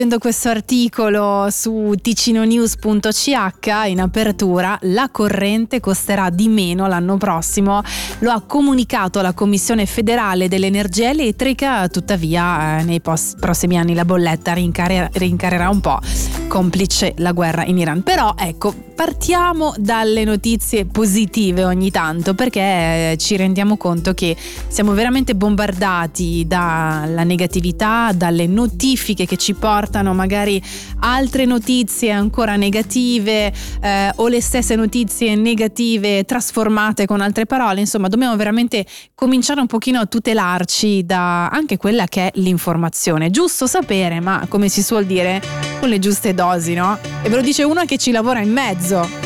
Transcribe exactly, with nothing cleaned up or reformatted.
Questo articolo su ticinonews punto c h in apertura, la corrente costerà di meno l'anno prossimo, lo ha comunicato la Commissione federale dell'energia elettrica, tuttavia eh, nei pos- prossimi anni la bolletta rincare- rincarerà un po', complice la guerra in Iran. Però ecco, partiamo dalle notizie positive ogni tanto, perché ci rendiamo conto che siamo veramente bombardati dalla negatività, dalle notifiche che ci portano magari altre notizie ancora negative eh, o le stesse notizie negative trasformate con altre parole. Insomma, dobbiamo veramente cominciare un pochino a tutelarci da anche quella che è l'informazione. Giusto sapere, ma come si suol dire, con le giuste dosi, no? E ve lo dice uno che ci lavora in mezzo.